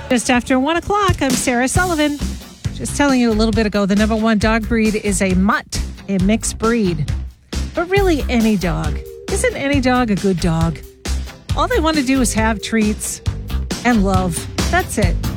Just after 1 o'clock, I'm Sarah Sullivan. Just telling you a little bit ago, the number one dog breed is a mutt, a mixed breed. But really, any dog. Isn't any dog a good dog? All they want to do is have treats and love. That's it.